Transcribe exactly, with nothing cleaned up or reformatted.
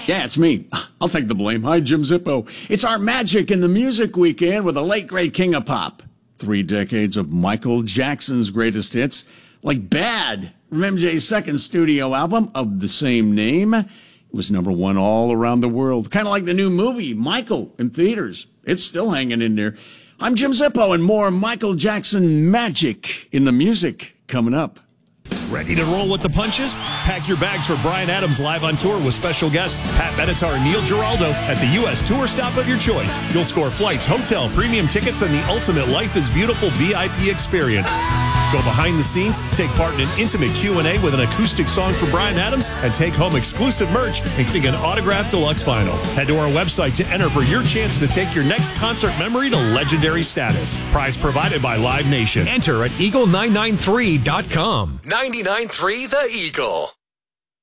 Yeah, it's me. I'll take the blame. Hi, Jim Zippo. It's our Magic in the Music Weekend with the late, great king of pop. Three decades of Michael Jackson's greatest hits, like Bad, from M J's second studio album of the same name. It was number one all around the world. Kind of like the new movie, Michael, in theaters. It's still hanging in there. I'm Jim Zippo, and more Michael Jackson magic in the music coming up. Ready to roll with the punches? Pack your bags for Bryan Adams live on tour with special guests Pat Benatar and Neil Giraldo at the U S tour stop of your choice. You'll score flights, hotel, premium tickets, and the ultimate Life is Beautiful V I P experience. Go behind the scenes, take part in an intimate Q and A with an acoustic song for Bryan Adams, and take home exclusive merch, including an autographed deluxe vinyl. Head to our website to enter for your chance to take your next concert memory to legendary status. Prize provided by Live Nation. Enter at eagle nine nine three dot com. ninety-nine point three The Eagle.